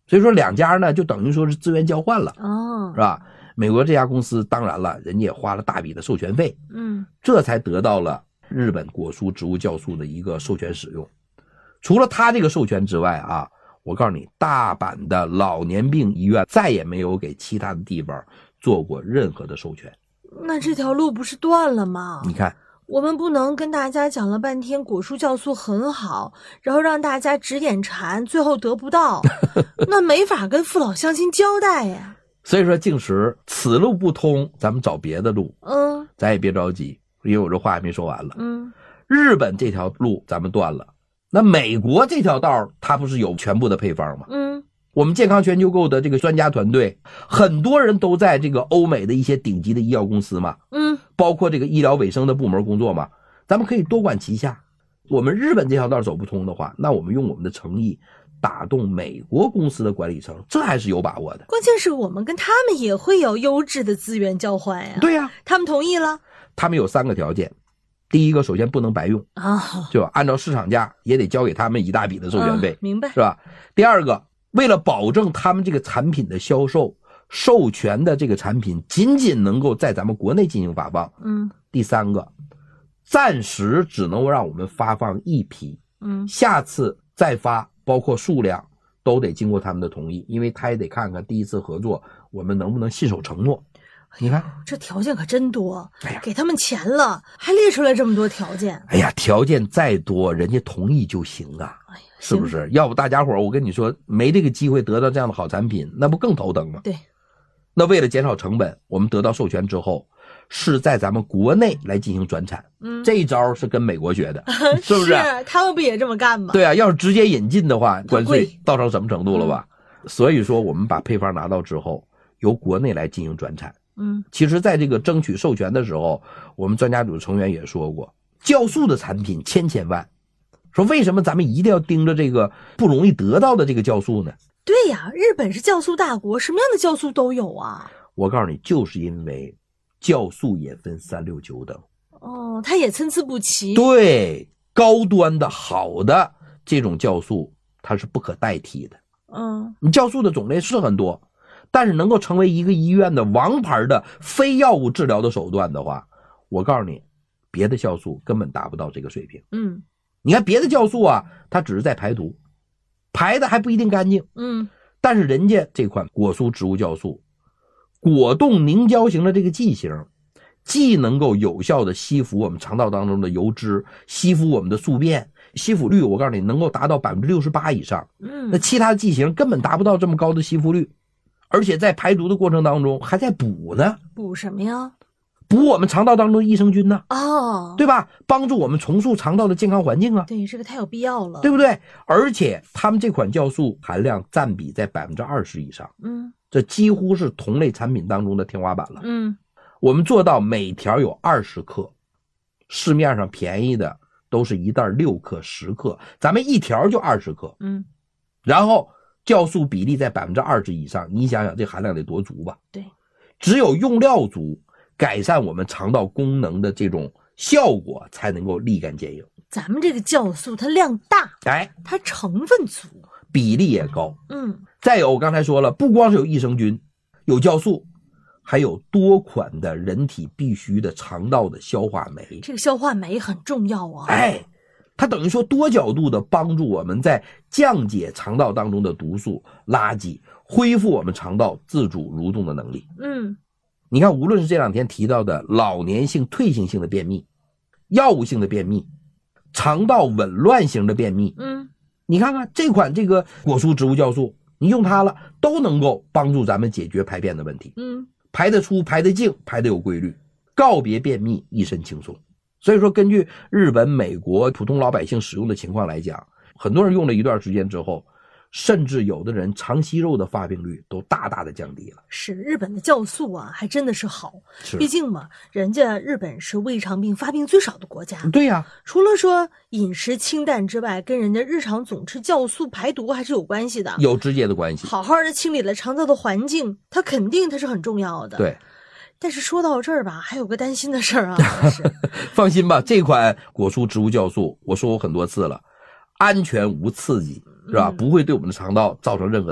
所以说两家呢就等于说是资源交换了， 哦， 是吧？美国这家公司当然了，人家也花了大笔的授权费，这才得到了日本果蔬植物酵素的一个授权使用。除了他这个授权之外啊，我告诉你，大阪的老年病医院再也没有给其他的地方做过任何的授权。 那这条路不是断了吗？ 你看， 我们不能跟大家讲了半天果蔬酵素很好，然后让大家指点馋，最后得不到，那没法跟父老乡亲交代呀。 所以说静时此路不通，咱们找别的路。咱也别着急，因为我这话还没说完了。日本这条路咱们断了，那美国这条道它不是有全部的配方吗？我们健康全球购的这个专家团队，很多人都在这个欧美的一些顶级的医药公司嘛，包括这个医疗卫生的部门工作嘛，咱们可以多管齐下。我们日本这条道走不通的话，那我们用我们的诚意打动美国公司的管理层，这还是有把握的。 关键是我们跟他们也会有优质的资源交换呀。 对呀， 他们同意了。 他们有3个条件。第一个，首先不能白用就按照市场价也得交给他们一大笔的授权费， 明白， 是吧？第二个，为了保证他们这个产品的销售，授权的这个产品仅仅能够在咱们国内进行发放。第三个，暂时只能让我们发放1批，下次再发，包括数量都得经过他们的同意，因为他也得看看第一次合作我们能不能信守承诺。你看这条件可真多，给他们钱了还列出来这么多条件。 哎呀，条件再多人家同意就行啊，是不是？要不大家伙我跟你说没这个机会得到这样的好产品，那不更头疼吗？ 对。 那为了减少成本，我们得到授权之后是在咱们国内来进行转产，这一招是跟美国学的是不是？ 是他们不也这么干吗？ 对啊，要是直接引进的话，关税到成什么程度了吧？所以说我们把配方拿到之后由国内来进行转产。其实在这个争取授权的时候，我们专家组成员也说过，酵素的产品千万，说为什么咱们一定要盯着这个不容易得到的这个酵素呢？ 对呀，日本是酵素大国，什么样的酵素都有啊。 我告诉你，就是因为酵素也分3、6、9等。 它也参差不齐。 对，高端的好的这种酵素它是不可代替的。你酵素的种类是很多，但是能够成为一个医院的王牌的非药物治疗的手段的话，我告诉你，别的酵素根本达不到这个水平。你看别的酵素啊，它只是在排毒，排的还不一定干净。但是人家这款果蔬植物酵素，果冻凝胶型的这个剂型，既能够有效的吸附我们肠道当中的油脂，吸附我们的宿便，吸附率我告诉你能够达到 68% 以上。那其他剂型根本达不到这么高的吸附率。而且在排毒的过程当中还在补呢。 补什么呀？ 补我们肠道当中的益生菌呢。对吧？帮助我们重塑肠道的健康环境啊。 对，这个太有必要了， 对不对？而且他们这款酵素含量占比在 20% 以上。这几乎是同类产品当中的天花板了。我们做到每条有20克，市面上便宜的都是一袋6克、10克，咱们一条就20克。然后酵素比例在 20% 以上，你想想这含量得多足吧？ 对， 只有用料足，改善我们肠道功能的这种效果才能够立竿见影。 咱们这个酵素它量大，它成分足， 比例也高。再有我刚才说了，不光是有益生菌，有酵素，还有多款的人体必须的肠道的消化酶。 这个消化酶很重要啊。 它等于说多角度的帮助我们在降解肠道当中的毒素、垃圾，恢复我们肠道自主蠕动的能力。你看，无论是这两天提到的老年性退行性的便秘、药物性的便秘、肠道紊乱型的便秘，你看看这款这个果蔬植物酵素，你用它了都能够帮助咱们解决排便的问题。排得出、排得净、排得有规律，告别便秘，一身轻松。所以说根据日本、美国普通老百姓使用的情况来讲，很多人用了一段时间之后，甚至有的人肠息肉的发病率都大大的降低了。 是，日本的酵素啊还真的是好，毕竟嘛，人家日本是胃肠病发病最少的国家。 对呀， 除了说饮食清淡之外，跟人家日常总吃酵素排毒还是有关系的， 有直接的关系。 好好的清理了肠道的环境，它肯定它是很重要的。 对。 但是说到这儿吧，还有个担心的事儿啊。 放心吧，这款果蔬植物酵素我说过很多次了，安全无刺激，是吧？不会对我们的肠道造成任何